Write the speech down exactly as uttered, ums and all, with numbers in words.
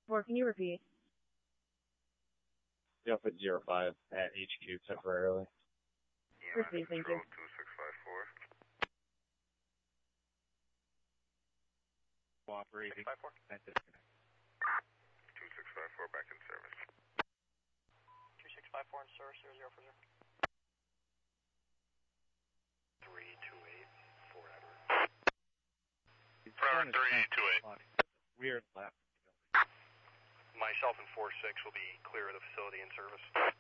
Four, can you repeat? Yeah, put zero five at H Q temporarily. Proceed, thank you. two six five four. Cooperating. six five four. At disconnect. two six five four back in service. two six five four in service, zero zero four zero. three two eight, four Edward. Forever three two eight. Weird left. Myself and four six will be clear of the facility in service.